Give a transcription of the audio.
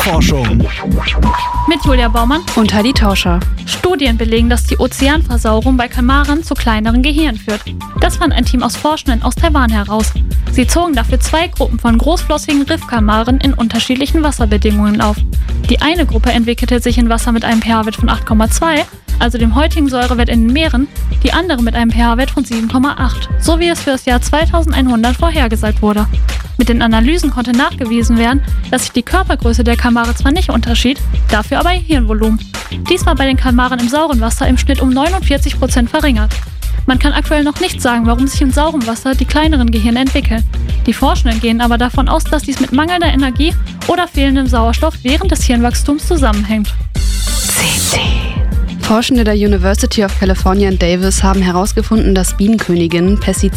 Forschung. Mit Julia Baumann und Heidi Tauscher. Studien belegen, dass die Ozeanversauerung bei Kalmaren zu kleineren Gehirnen führt. Das fand ein Team aus Forschenden aus Taiwan heraus. Sie zogen dafür 2 Gruppen von großflossigen Riffkalmaren in unterschiedlichen Wasserbedingungen auf. Die eine Gruppe entwickelte sich in Wasser mit einem pH-Wert von 8,2, also dem heutigen Säurewert in den Meeren, die andere mit einem pH-Wert von 7,8, so wie es für das Jahr 2100 vorhergesagt wurde. Mit den Analysen konnte nachgewiesen werden, dass sich die Körpergröße der Kalmare zwar nicht unterschied, dafür aber ihr Hirnvolumen. Dies war bei den Kalmaren im sauren Wasser im Schnitt um 49% verringert. Man kann aktuell noch nicht sagen, warum sich im sauren Wasser die kleineren Gehirne entwickeln. Die Forschenden gehen aber davon aus, dass dies mit mangelnder Energie oder fehlendem Sauerstoff während des Hirnwachstums zusammenhängt. Forschende der University of California in Davis haben herausgefunden, dass Bienenköniginnen Pestizide